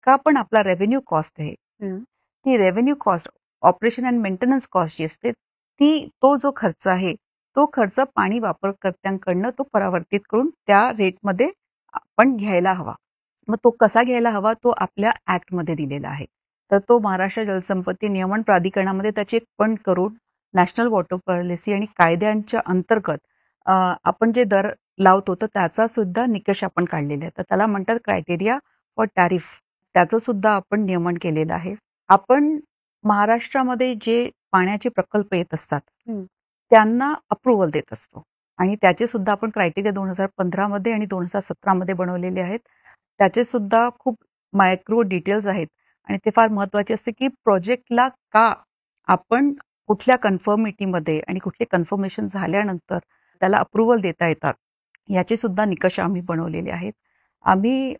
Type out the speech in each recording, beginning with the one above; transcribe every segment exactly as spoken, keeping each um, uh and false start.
जितका पण आपला रेव्हेन्यू कॉस्ट आहे ती revenue cost operation and maintenance cost जी असते ती तो जो खर्च आहे तो खर्च पाणी वापरकर्त्यांकडनं तो परावर्तित करून त्या रेटमध्ये आपण घ्यायला हवा. मग तो कसा घ्यायला हवा तो आपल्या ऍक्टमध्ये दिलेला आहे. तर तो महाराष्ट्र जलसंपत्ती नियमन प्राधिकरणामध्ये त्याची एक पण करून नॅशनल वॉटर पॉलिसी आणि कायद्यांच्या अंतर्गत आपण जे दर लावतो तर त्याचा सुद्धा निकष आपण काढलेला आहे. तर त्याला म्हणतात क्रायटेरिया फॉर टॅरिफ. त्याचं सुद्धा आपण नियमन केलेलं आहे. आपण महाराष्ट्रामध्ये जे पाण्याचे प्रकल्प येत असतात त्यांना अप्रुव्हल देत असतो आणि त्याचे सुद्धा आपण क्रायटेरिया दोन हजार पंधरा मध्ये आणि दोन हजार सतरा मध्ये बनवलेले आहेत. त्याचे सुद्धा खूप मायक्रो डिटेल्स आहेत आणि ते फार महत्वाचे असते की प्रोजेक्टला का आपण कुठल्या कन्फर्मिटीमध्ये आणि कुठले कन्फर्मेशन झाल्यानंतर त्याला अप्रुव्हल देता येतात याचे सुद्धा निकष आम्ही बनवलेले आहेत. आम्ही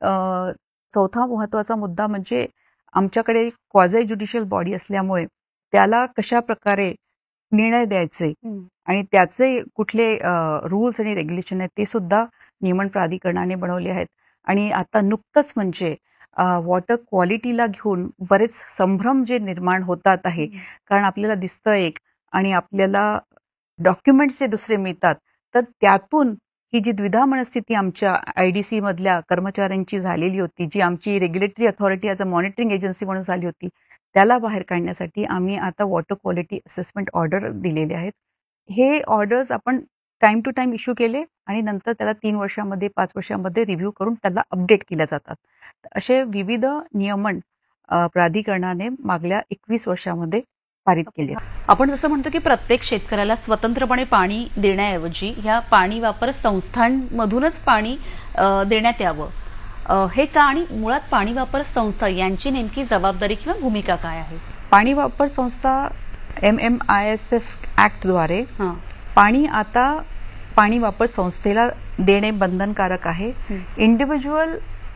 चौथा महत्वाचा मुद्दा म्हणजे आमच्याकडे क्वाझी ज्युडिशियल बॉडी असल्यामुळे त्याला कशा प्रकारे निर्णय द्यायचे आणि त्याचे कुठले रूल्स आणि रेग्युलेशन आहेत ते सुद्धा नियमन प्राधिकरणाने बनवले आहेत. आणि आता नुकतंच म्हणजे वॉटर क्वालिटीला घेऊन बरेच संभ्रम जे निर्माण होतात आहे कारण आपल्याला दिसतं एक आणि आपल्याला डॉक्युमेंट्स जे दुसरे मिळतात तर त्यातून ही जी द्विधा मनस्थिती आमच्या आयडीसी मधल्या कर्मचाऱ्यांची झालेली होती जी आमची regulatory authority as a monitoring agency म्हणून झाली होती त्याला बाहेर काढण्यासाठी आम्ही आता वॉटर क्वालिटी असेसमेंट ऑर्डर दिलेले आहेत. हे ऑर्डर्स आपण टाइम टू टाइम इश्यू केले आणि नंतर त्याला तीन वर्षामध्ये पाच वर्षामध्ये रिव्ह्यू करून त्याला अपडेट केल्या जातात. असे विविध नियमन प्राधिकरणाने मागल्या एकवीस वर्षामध्ये पारित केले. आपण जसं म्हणतो की प्रत्येक शेतकऱ्याला स्वतंत्रपणे पाणी देण्याऐवजी ह्या पाणी वापर संस्थांमधूनच पाणी देण्यात यावं हे का आणि मुळात पाणी वापर संस्था यांची नेमकी जबाबदारी किंवा भूमिका काय आहे? पाणी वापर संस्था M M I S F ऍक्टद्वारे पाणी आता पाणी वापर संस्थेला देणे बंधनकारक आहे. इंडिव्हिज्युअल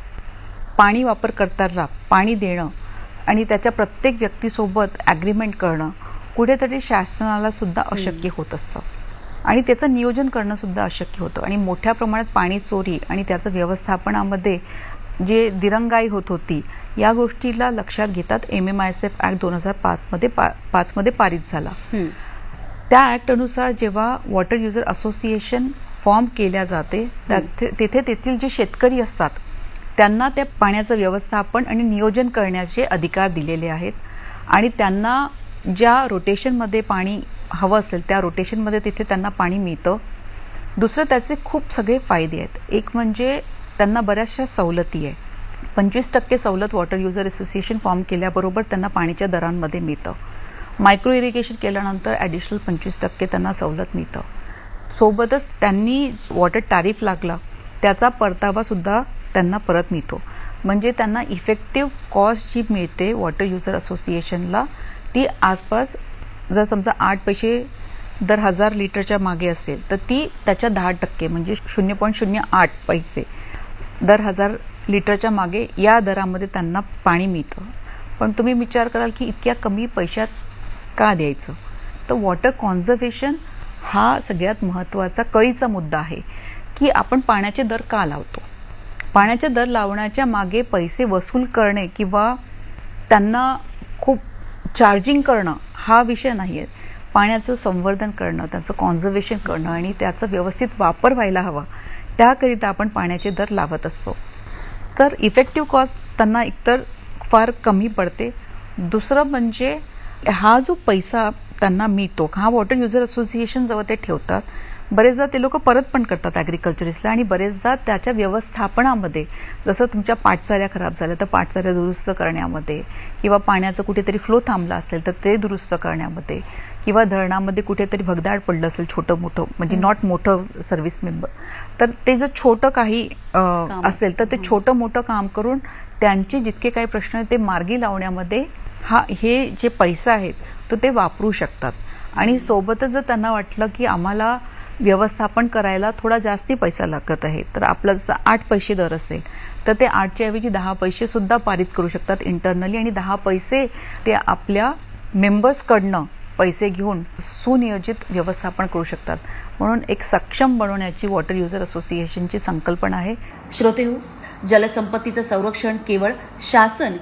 पाणी वापरकर्त्याला पाणी देणं आणि त्याच्या प्रत्येक व्यक्तीसोबत ॲग्रीमेंट करणं कुठेतरी शासनाला सुद्धा अशक्य होत असतं आणि त्याचं नियोजन करणं सुद्धा अशक्य होतं आणि मोठ्या प्रमाणात पाणी चोरी आणि त्याचं व्यवस्थापनामध्ये जे दिरंगाई होत होती या गोष्टीला लक्षात घेतात M M I S F act दोन हजार पाच मध्ये पाच मध्ये पारित झाला. त्या ऍक्ट अनुसार जेव्हा वॉटर युजर असोसिएशन फॉर्म केल्या जाते तिथे तेथील जे शेतकरी असतात त्यांना त्या पाण्याचं व्यवस्थापन आणि नियोजन करण्याचे अधिकार दिलेले आहेत आणि त्यांना ज्या रोटेशनमध्ये पाणी हवं असेल त्या रोटेशनमध्ये तिथे त्यांना पाणी मिळतं. दुसरं त्याचे खूप सगळे फायदे आहेत. एक म्हणजे त्यांना बऱ्याचशा सवलती आहे. पंचवीस टक्के सवलत वॉटर युजर असोसिएशन फॉर्म केल्याबरोबर त्यांना पाण्याच्या दरांमध्ये मिळतं. मायक्रो इरिगेशन केल्यानंतर ॲडिशनल पंचवीस टक्के त्यांना सवलत मिळतं. सोबतच त्यांनी वॉटर टॅरिफ लागला त्याचा परतावा सुद्धा त्यांना परत मिळतो. म्हणजे त्यांना इफेक्टिव्ह कॉस्ट जी मिळते वॉटर युजर असोसिएशनला ती आसपास जर समजा आठ पैसे दर हजार लिटरच्या मागे असेल तर ती त्याच्या दहा टक्के म्हणजे शून्य पॉईंट शून्य आठ पैसे दर हजार लिटरच्या मागे या दरामध्ये त्यांना पाणी मिळतं. पण तुम्ही विचार कराल की इतक्या कमी पैशात का द्यायचं? तर वॉटर कॉन्झर्वेशन हा सगळ्यात महत्त्वाचा कळीचा मुद्दा आहे की आपण पाण्याचे दर का लावतो. पाण्याचे दर लावण्याच्या मागे पैसे वसूल करणे किंवा त्यांना खूप चार्जिंग करणं हा विषय नाही आहे. पाण्याचं संवर्धन करणं त्याचं कॉन्झर्वेशन करणं आणि त्याचा व्यवस्थित वापर व्हायला हवा त्याकरिता आपण पाण्याचे दर लावत असतो. तर इफेक्टिव्ह कॉस्ट त्यांना एकतर फार कमी पडते. दुसरं म्हणजे हा जो पैसा त्यांना मिळतो हा वॉटर युजर असोसिएशन जवळ ते ठेवतात. बरेचदा ते लोक परत पण करतात ॲग्रिकल्चरिस्टला आणि बरेचदा त्याच्या व्यवस्थापनामध्ये जसं तुमच्या पाटचाऱ्या खराब झाल्या तर पाटचाऱ्या दुरुस्त करण्यामध्ये किंवा पाण्याचं कुठेतरी फ्लो थांबला असेल तर ते दुरुस्त करण्यामध्ये किंवा धरणामध्ये कुठेतरी भगदाड पडलं असेल छोटं मोठं म्हणजे नॉट मोठं सर्व्हिस मेंबर तर ते जर छोटं काही असेल तर ते छोटं मोठं काम करून त्यांचे जितके काही प्रश्न आहेत ते मार्गी लावण्यामध्ये हा हे जे पैसा आहेत तो ते वापरू शकतात. आणि सोबतच जर त्यांना वाटलं की आम्हाला व्यवस्थापन करायला थोडा जास्ती पैसा लागत आहे तर आपलं जसं आठ पैसे दर असेल तर ते आठच्या ऐवजी दहा पैसे सुद्धा पारित करू शकतात इंटरनली आणि दहा पैसे ते आपल्या मेंबर्सकडनं पैसे घेऊन सुनियोजित व्यवस्थापन करू शकतात. म्हणून एक सक्षम बनवण्याची वॉटर युजर असोसिएशनची संकल्पना आहे. श्रोतेहो, जलसंपत्तीचं संरक्षण केवळ शासन